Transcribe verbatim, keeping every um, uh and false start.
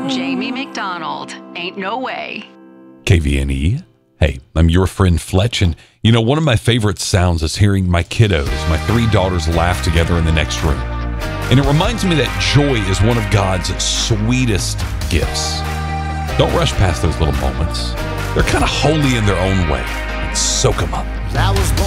Jamie McDonald. Ain't no way. K V N E. Hey, I'm your friend Fletch, and you know, one of my favorite sounds is hearing my kiddos, my three daughters, laugh together in the next room. And it reminds me that joy is one of God's sweetest gifts. Don't rush past those little moments. They're kind of holy in their own way. Soak them up. I was born